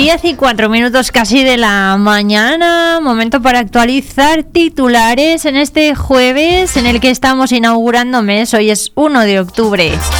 10:04 casi de la mañana, momento para actualizar titulares en este jueves en el que estamos inaugurando mes. Hoy es 1 de octubre.